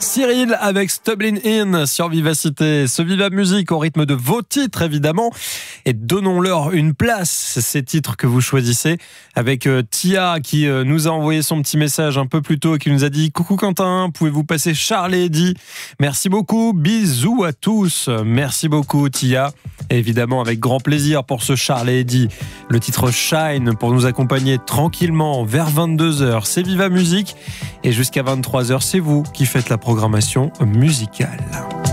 Cyril avec Stumbling In sur Vivacité. Ce Viva Musique au rythme de vos titres évidemment. Et donnons-leur une place, ces titres que vous choisissez. Avec Tia qui nous a envoyé son petit message un peu plus tôt et qui nous a dit « Coucou Quentin, pouvez-vous passer Charles et Eddie ?» Merci beaucoup, bisous à tous. Merci beaucoup Tia. Et évidemment avec grand plaisir pour ce Charles et Eddie. Le titre Shine pour nous accompagner tranquillement vers 22h. C'est Viva Musique et jusqu'à 23h, c'est vous qui faites la programmation musicale.